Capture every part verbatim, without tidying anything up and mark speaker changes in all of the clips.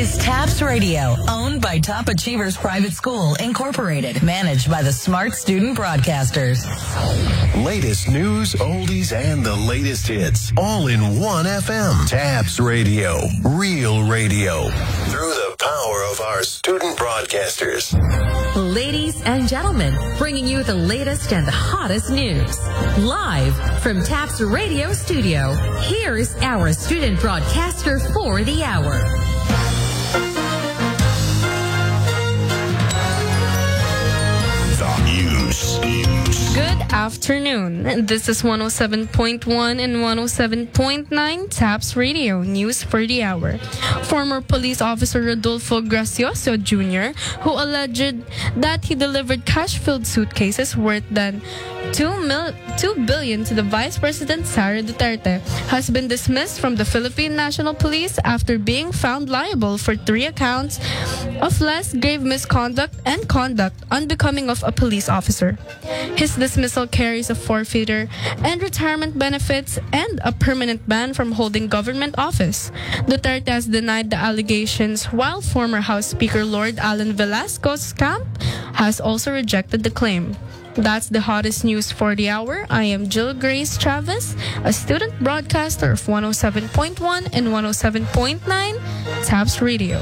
Speaker 1: is TAPS Radio, owned by Top Achievers Private School, Incorporated, managed by the Smart Student Broadcasters.
Speaker 2: Latest news, oldies, and the latest hits, all in one F M. TAPS Radio, real radio, through the power of our student broadcasters.
Speaker 3: Ladies and gentlemen, bringing you the latest and the hottest news. Live from TAPS Radio Studio, here's our student broadcaster for the hour.
Speaker 2: The news.
Speaker 4: Good afternoon. This is one oh seven point one and one oh seven point nine TAPS Radio News for the Hour. Former police officer Rodolfo Gracioso Junior, who alleged that he delivered cash-filled suitcases worth than two, mil- two billion to the Vice President Sara Duterte, has been dismissed from the Philippine National Police after being found liable for three accounts of less grave misconduct and conduct unbecoming of a police officer. His dismissal carries a forfeiture and retirement benefits and a permanent ban from holding government office. Duterte has denied the allegations, while former House Speaker Lord Alan Velasco's camp has also rejected the claim. That's the hottest news for the hour. I am Jill Grace Chavez, a student broadcaster of one oh seven point one and one oh seven point nine TAPS Radio.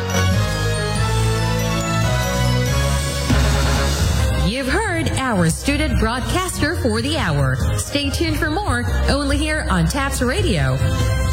Speaker 3: You've heard our student broadcaster for the hour. Stay tuned for more, only here on TAPS Radio.